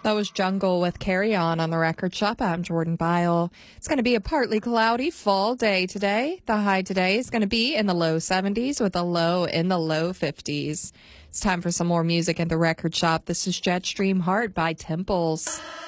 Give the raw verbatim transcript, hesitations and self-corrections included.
That was Jungle with Carry On on the Record Shop. I'm Jordan Byle. It's going to be a partly cloudy fall day today. The high today is going to be in the low seventies with a low in the low fifties. It's time for some more music at the Record Shop. This is Jetstream Heart by Temples.